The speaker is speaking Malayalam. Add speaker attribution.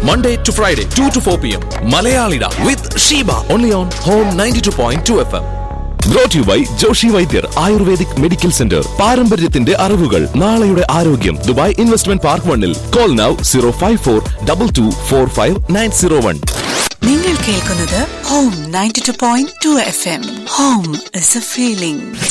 Speaker 1: Monday to Friday, 2 to 4 p.m. Malayalida with Sheba. Only on Home 92.2 FM. Brought to you by Joshi Vaidyer Ayurvedic Medical Center. പാരമ്പര്യത്തിന്റെ അറിവുകൾ നാളെയുടെ ആരോഗ്യം. Dubai investment park 1-ൽ. Call now 054-2245-901.
Speaker 2: നിങ്ങൾ കേൾക്കുന്നത് Home 92.2 FM. Home is a feeling.